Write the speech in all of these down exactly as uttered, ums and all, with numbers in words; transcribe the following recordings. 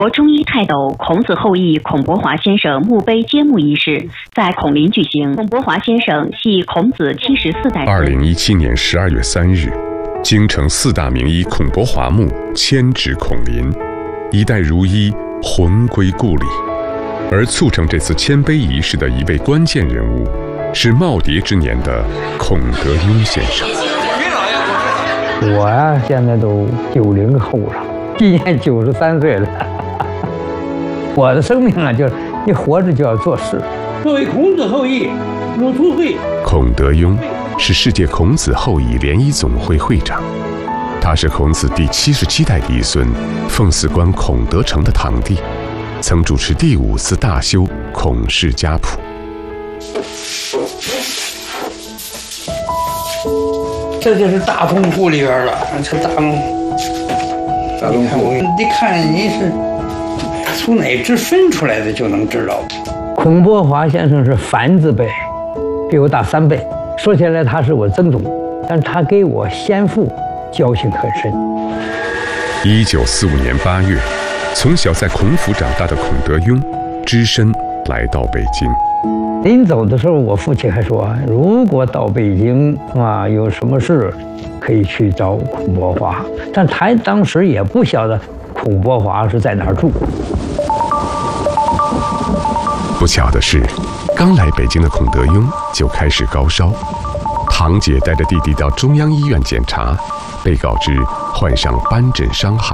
国中医泰斗孔子后裔孔伯华先生墓碑揭幕仪式在孔林举行。孔伯华先生系孔子七十四代。 二零一七年十二月三日，京城四大名医孔伯华墓迁至孔林，一代儒医魂归故里。而促成这次迁碑仪式的一位关键人物，是耄耋之年的孔德庸先生。 我呀、啊，现在都九零后了，今年九十三岁了。我的生命啊，就是你活着就要做事。 作为孔子后裔，鲁出会。 孔德庸是世界孔子后裔联谊总会会长，他是孔子第七十七代嫡孙，奉祀官孔德成的堂弟，曾主持第五次大修孔氏家谱。 这就是大洞窟里边了，这大洞，大洞窟，你看你是从哪支分出来的就能知道。 孔伯华先生是凡字辈，比我大三倍。说起来他是我曾祖，但他给我先父交情很深。 一九四五年八月，从小在孔府长大的孔德庸，只身来到北京。 临走的时候，我父亲还说，如果到北京啊有什么事，可以去找孔伯华。但他当时也不晓得孔伯华是在哪儿住。 不巧的是，刚来北京的孔德庸就开始高烧，堂姐带着弟弟到中央医院检查，被告知患上斑疹伤寒。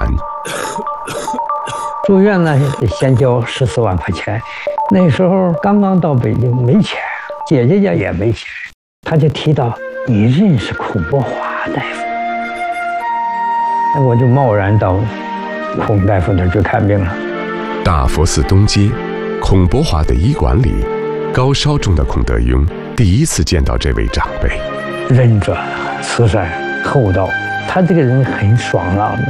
住院呢，得先交十四万块钱。那时候刚刚到北京，没钱，姐姐家也没钱，他就提到你认识孔伯华大夫，那我就贸然到孔大夫那儿去看病了。 大佛寺东街孔伯华的医馆里，高烧中的孔德庸第一次见到这位长辈。 仁者慈善厚道，他这个人很爽朗的。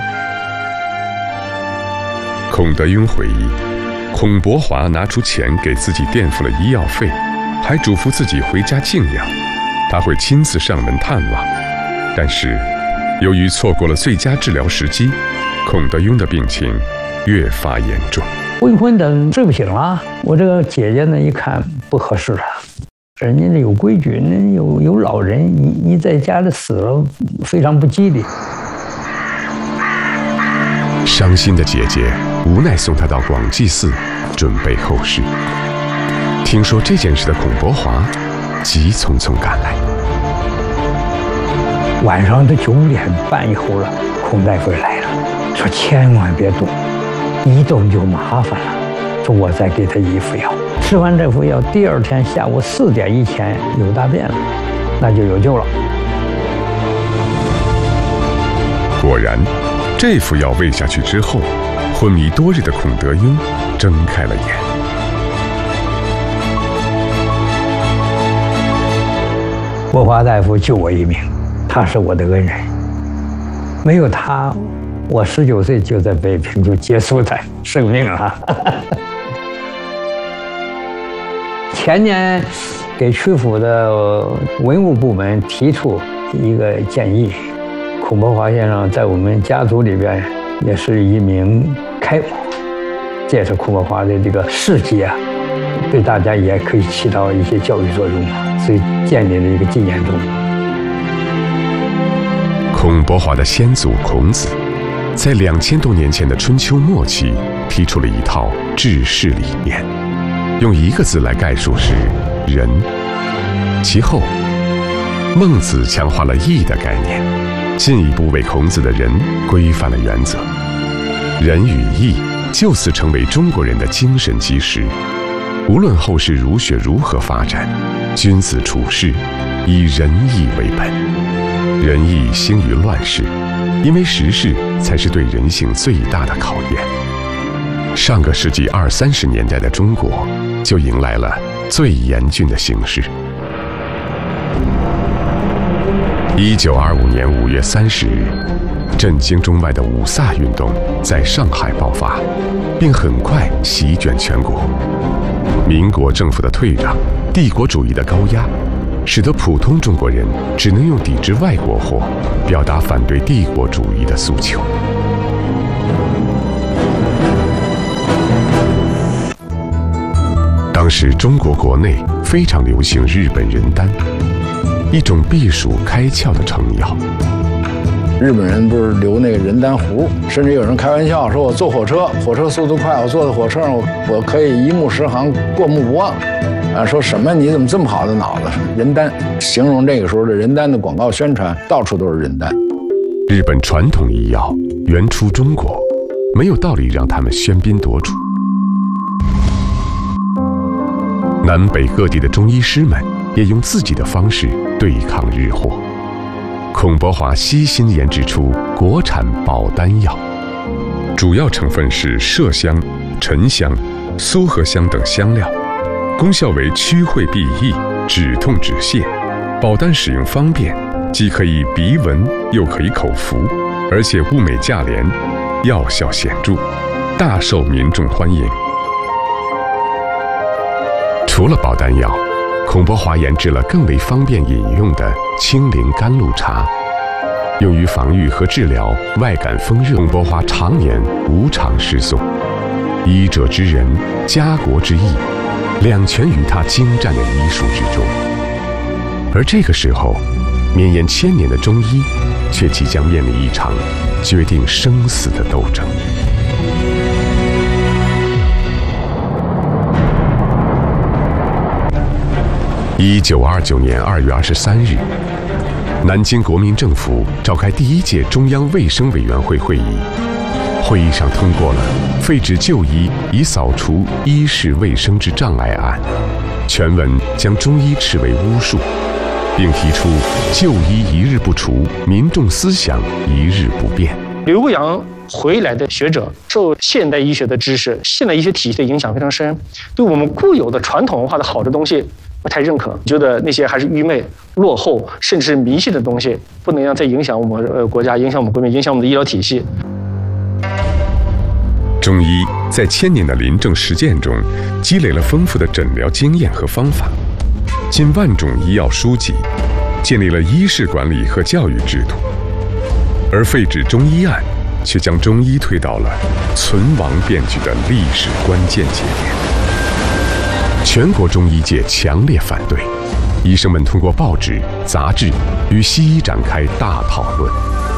孔德庸回忆，孔伯华拿出钱给自己垫付了医药费，还嘱咐自己回家静养，他会亲自上门探望。但是由于错过了最佳治疗时机，孔德庸的病情越发严重。 昏昏的睡不醒了，我这个姐姐呢一看不合适了，人家有规矩，那有有老人，你你在家里死了，非常不吉利。 伤心的姐姐无奈送他到广济寺准备后事。听说这件事的孔伯华急匆匆赶来。 晚上都九点半以后了，孔大夫来了，说千万别动，一动就麻烦了。说我再给他一副药，吃完这副药，第二天下午四点以前有大便了，那就有救了。 果然，这副药喂下去之后，昏迷多日的孔德庸睁开了眼。 伯华大夫救我一命，他是我的恩人，没有他，我十九岁就在北平就结束了生命了。前年给曲阜的文物部门提出一个建议，孔伯华先生在我们家族里边也是一名开国，借着孔伯华的这个事迹啊，对大家也可以起到一些教育作用，所以建立了一个纪念钟。 孔伯华的先祖孔子，在两千多年前的春秋末期提出了一套治世理念，用一个字来概述是仁。其后，孟子强化了义的概念，进一步为孔子的仁规范了原则。仁与义就此成为中国人的精神基石。无论后世儒学如何发展，君子处世以仁义为本。仁义兴于乱世，因为时事才是对人性最大的考验。上个世纪二三十年代的中国，就迎来了最严峻的形势。一九二五年五月三十日，震惊中外的五卅运动在上海爆发，并很快席卷全国。民国政府的退让，帝国主义的高压，使得普通中国人只能用抵制外国货表达反对帝国主义的诉求。 当时中国国内非常流行日本人丹，一种避暑开窍的成药。 日本人不是留那个人丹壶，甚至有人开玩笑说，我坐火车，火车速度快，我坐在火车上，我我可以一目十行，过目不忘。啊，说什么你怎么这么好的脑子？人丹，形容这个时候的人丹的广告宣传，到处都是人丹。 日本传统医药原出中国，没有道理让他们喧宾夺主。南北各地的中医师们也用自己的方式对抗日货。孔伯华悉心研制出国产保丹药，主要成分是麝香、沉香、苏合香等香料，功效为祛秽避疫、止痛止泻。保丹使用方便，既可以鼻闻，又可以口服，而且物美价廉，药效显著，大受民众欢迎。除了保丹药，孔伯华研制了更为方便饮用的清灵甘露茶，用于防御和治疗外感风热。孔伯华常年无偿施送，医者之仁，家国之义，两全于他精湛的医术之中。而这个时候，绵延千年的中医却即将面临一场决定生死的斗争。一九二九年二月二十三日，南京国民政府召开第一届中央卫生委员会会议，会议上通过了废止就医以扫除医事卫生之障碍案，全文将中医斥为巫术，并提出就医一日不除，民众思想一日不变。 留洋回来的学者受现代医学的知识、现代医学体系的影响非常深，对我们固有的传统文化的好的东西不太认可，觉得那些还是愚昧、落后，甚至迷信的东西，不能让再影响我们呃国家、影响我们国民、影响我们的医疗体系。 中医在千年的临证实践中，积累了丰富的诊疗经验和方法，近万种医药书籍，建立了医事管理和教育制度。而废止中医案，却将中医推到了存亡变局的历史关键节点。全国中医界强烈反对，医生们通过报纸、杂志与西医展开大讨论。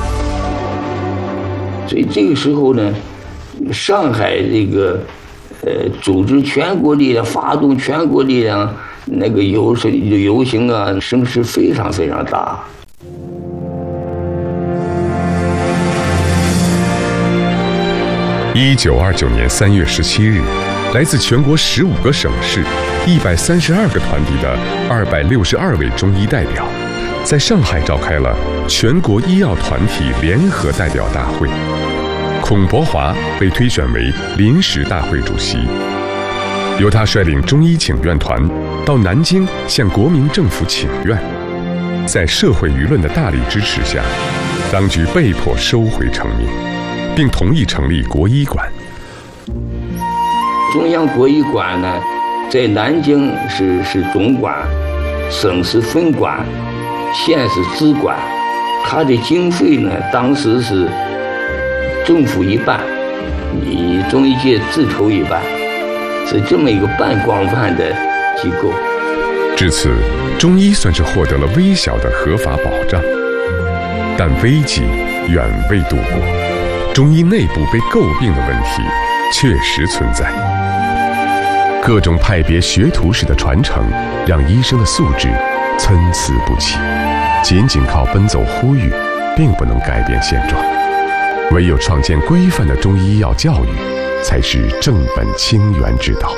所以这个时候呢，上海这个呃组织全国力量，发动全国力量，那个游游行啊，声势非常非常大。 一九二九年三月十七日，来自全国十五个省市、一百三十二个团体的二百六十二位中医代表，在上海召开了全国医药团体联合代表大会。孔伯华被推选为临时大会主席，由他率领中医请愿团到南京向国民政府请愿。在社会舆论的大力支持下，当局被迫收回成命，并同意成立国医馆。 中央国医馆呢，在南京是是总管，省是分管，县是支管。它的经费呢，当时是政府一半，你中医界自筹一半，是这么一个半广泛的机构。 至此，中医算是获得了微小的合法保障，但危机远未度过。中医内部被诟病的问题确实存在，各种派别学徒式的传承，让医生的素质参差不齐。仅仅靠奔走呼吁，并不能改变现状。唯有创建规范的中医药教育，才是正本清源之道。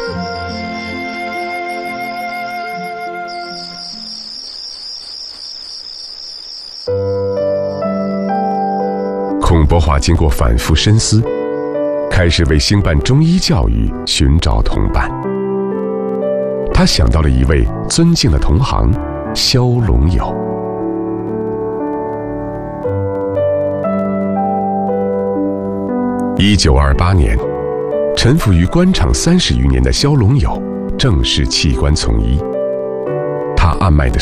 孔伯华经过反复深思，开始为兴办中医教育寻找同伴。他想到了一位尊敬的同行萧龙友。一九二八年，沉浮于官场三十余年的萧龙友正式弃官从医。他按脉的